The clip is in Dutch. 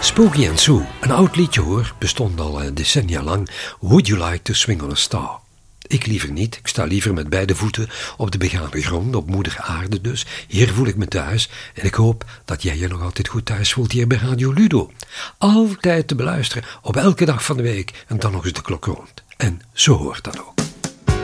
Spooky and Sue, een oud liedje hoor, bestond al decennia lang. Would you like to swing on a star? Ik liever niet, ik sta liever met beide voeten op de begane grond, op moeder aarde dus. Hier voel ik me thuis en ik hoop dat jij je nog altijd goed thuis voelt hier bij Radio Ludo. Altijd te beluisteren, op elke dag van de week en dan nog eens de klok rond. En zo hoort dat ook.